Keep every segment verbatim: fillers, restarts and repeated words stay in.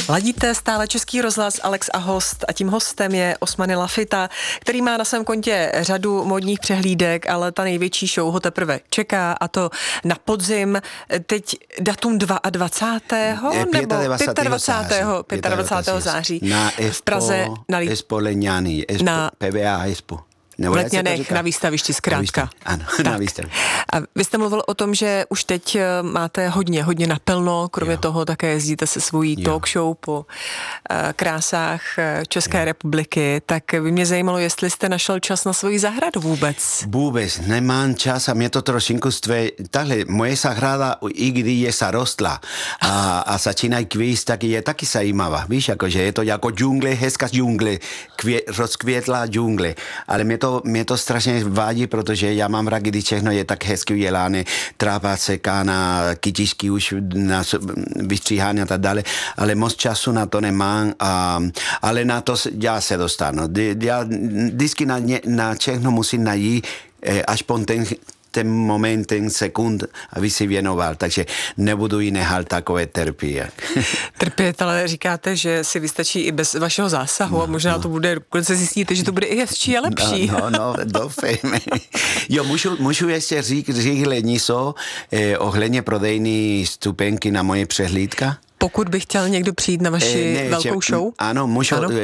Ladíte stále Český rozhlas, Alex a host, a tím hostem je Osmany Lafita, který má na svém kontě řadu módních přehlídek, ale ta největší show ho teprve čeká, a to na podzim. Teď datum dvacátého Je, nebo dvacátého pátého dvacátého září na v Praze na, Lí... Expo Leňany, Expo, na P V A Expo. V Letňanech na výstavišti zkrátka. Na ano, tak. Na výstavišti. A vy jste mluvil o tom, že už teď máte hodně, hodně naplno, kromě jo. toho také jezdíte se svojí jo. talk show po uh, krásách České jo. republiky, tak by mě zajímalo, jestli jste našel čas na svoji zahradu vůbec. Vůbec, nemám čas a mě to trošinku stve, takhle, moje zahrada, i když je zarostla a, a začínají kvíst, tak je taky zajímavá, víš, jakože je to jako džungle, hezká džungle, kvě, rozkvětlá džungle, ale mě to To, mě to strašně vádí, protože já mám rád, když všechno je tak hezky udělány, tráva sekána, kytičky už na vystříhání a tak dále, ale moc času na to nemám, a, ale na to já se dostanu. Já vždycky na, na všechno musím najít až po ten ten moment, ten sekund, aby si věnoval, takže nebudu jí nehal takové trpět. Trpět, ale říkáte, že si vystačí i bez vašeho zásahu, no, a možná no. to bude, dokonce zjistíte, že to bude i hezčí a lepší. No, no, no doufejme. Jo, můžu, můžu ještě říct, říct něco eh, ohledně prodejní stupenky na moje přehlídka? Pokud by chtěl někdo přijít na vaši ne, velkou že, show? Ano, můžu. Ano.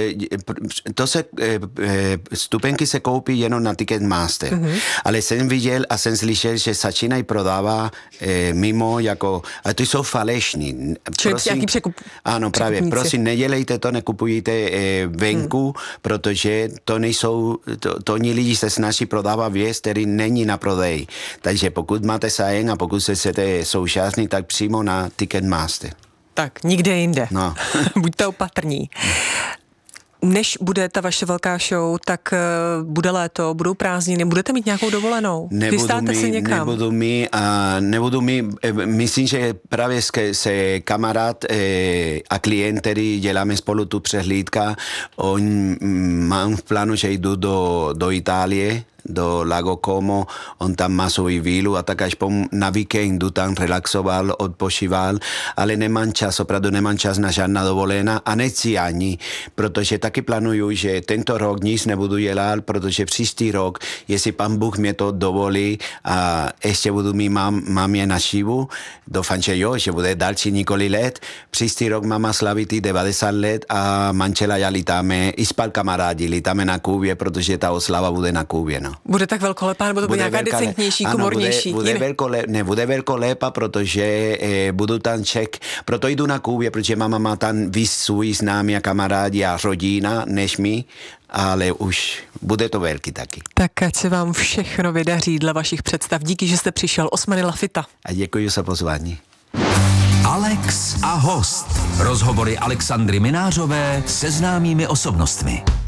To se, stupenky se koupí jenom na Ticketmaster. Mm-hmm. Ale jsem viděl a jsem slyšel, že začínají prodávat eh, mimo jako, a to jsou falešní. Čili jaký překup? Ano, právě. Překupníci. Prosím, nedělejte to, nekupujte eh, venku, mm. protože to nejsou, to, to oni lidi se snaží prodávat věc, který není na prodej. Takže pokud máte zájem a pokud se chcete současnit, tak přímo na Ticketmaster. Tak, nikde jinde. No. Buďte opatrní. Než bude ta vaše velká show, tak uh, bude léto, budou prázdniny, budete mít nějakou dovolenou? Nebudu mít, si někam? Nebudu mít, a nebudu mít, myslím, že právě se kamarád eh, a klient, který děláme spolu tu přehlídka, on mám v plánu, že jdu do, do Itálie, do Lago Como, on tam má svůj vílu a tak až na víkendu tam relaxoval, odpočíval, ale nemám čas, opravdu nemám čas na žádná dovolená a nechci ani, protože taky plánuju, že tento rok nic nebudu dělat, protože příští rok, jestli pan Bůh mě to dovolí a ještě budu mít mám, mámě na šivu, doufám, že jo, že bude další několik let, příští rok máma slavit devadesát let a manžela já lítáme, i spal kamarádi, lítáme na Kubě, protože ta oslava bude na Kubě, no. Bude tak velkolepá, nebo to bude, bude nějaká velká, decentnější, ano, komornější? Bude, bude, velkole, ne, bude velkolepá, protože eh, budu tam ček, proto jdu na Kubě, protože máma má tam víc svůj známí a kamarádi a rodina, než mi, ale už bude to velký taky. Tak ať se vám všechno vydaří dle vašich představ. Díky, že jste přišel. Osmany Lafita. A děkuji za pozvání. Alex a host. Rozhovory Alexandry Minářové se známými osobnostmi.